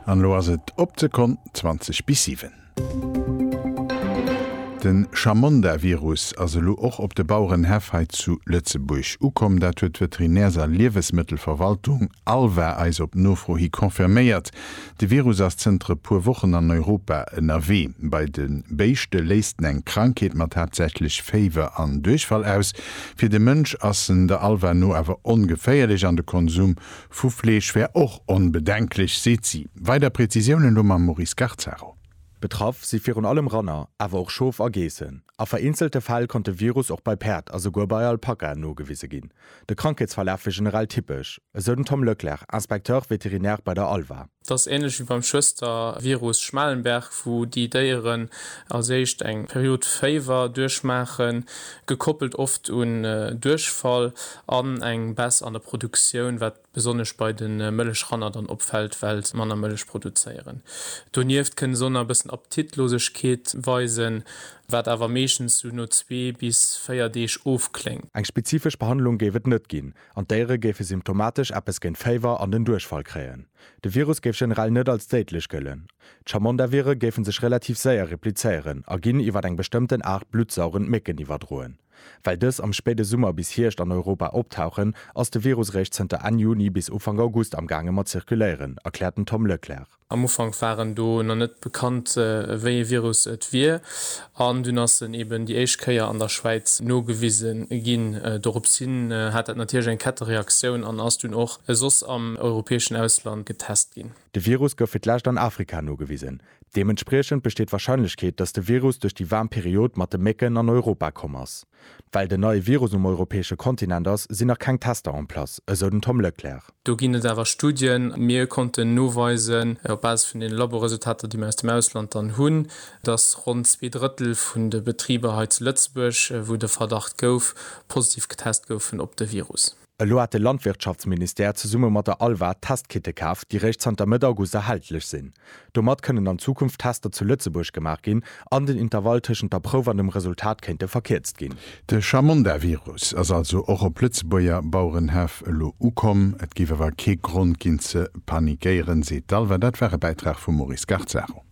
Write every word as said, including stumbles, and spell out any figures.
an lo aset op ze kon zwanzig bis sieben. Den Chamonda-Virus also lo och op de Bauernhefheit zu Lützeburg ukom, dat huet Veterinärser Lebensmittelverwaltung Alwer eis op Nofrohi konfirméiert. De Virus as Zentre pur Wochen an Europa N R W. Bei den Beichte leisten eng Krankheet mat tatsächlich Fever an Durchfall aus. Fir de Mënsch assen der Alwer no awer ongeféierlich an de Konsum vu Fleesch wär och unbedenklich, seht sie. Weiter Präzisionen lo am Maurice Garzaro. Betraff sie fir un allem Ranner, awer auch Schof ergeessen. A vereinzelte Fall konnte Virus auch bei Perd, also go bei Alpaka no gewisse gin. De Krankheitsverlauf ist generell typisch. Soden Tom Leclerc, Inspekteur Veterinär bei der Alva. Das ist ähnlich wie beim Schwestervirus Schmalenberg, wo die Deieren als echt eng Period Fever durchmachen, gekoppelt oft un äh, Durchfall an eng Bass an der Produktion, wat besonders bei den äh, Mëllechranner dann opfällt, weil man an Mëllech produzieren. Donieft können so ein bisschen Appetitlosigkeit weisen, wat awer méchens zu no zwei bis vier Deeg ofkling. Eng spezifisch Behandlung gewet net ginn, an déiere gefe symptomatisch appes gen Fever an den Durchfall kräen. De Virus geif generell net als déitlich gëllen. Chamonda-Vire gefen sech relativ säier replizéieren, a ginn iwwer eng bestimmten Art blutsauren Mecken iwwer droen. Weil dës am späte Summer bis hircht an Europa optauchen, ass de Virusrechtszenter an Juni bis Ufang August am Gange mat zirkuléieren, erklärten Tom Leclerc. Am Ufang waren do noch net bekannt, äh, wéi Virus et wie. An Dynassen eben die Eichkeier an der Schweiz no gewiesen ginn äh, Dorupsinn äh, hat et natürlich eng Kettereaktionun an ass dun och sos am europäischen Ausland getest ginn. De Virus gouf fir d'Lächt an Afrika no gewiesen. Dementsprechend besteht Wahrscheinlichkeit, dass der Virus durch die Warmperiode mit den Mecken an Europa kommt. Weil der neue Virus um europäische Kontinent ist, sind noch keine Tester am Platz, so den Tom Leclerc. Da gehen es aber Studien, wir konnten nur weisen, auf Basis von den Laborresultaten, die wir aus dem Ausland dann haben, dass rund zwei Drittel von den Betrieben heute in Lützburg, wo der Verdacht gauf, positiv getestet wurden auf den Virus. Lo hat de Landwirtschaftsminister ze Summe mat der Alwa Tastkette kaaf, die rechts an der Mitte August erhaltlich sinn. Domat können an Zukunft Tester zu Lützeburg gemacht gin, an den Intervall tschen der Probe an dem Resultat kennte verkehrt gin. De Chamonda-Virus as also och op Lützburger Bauernhef lo ukom, et giwewer ke Grund ginze panikieren se. Dalwer dat wäre Beitrag vu Maurice Garzaro.